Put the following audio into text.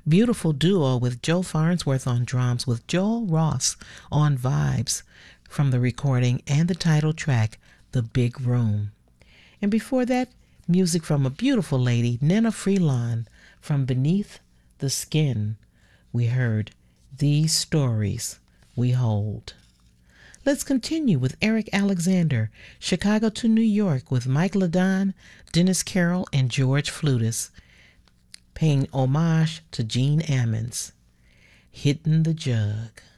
Beautiful duo with Joe Farnsworth on drums, with Joel Ross on vibes from the recording and the title track, The Big Room. And before that, music from a beautiful lady, Nina Freelon, from Beneath the Skin. We heard These Stories We Hold. Let's continue with Eric Alexander, Chicago to New York, with Mike Ladon, Dennis Carroll, and George Flutis, paying homage to Gene Ammons. Hitting the Jug.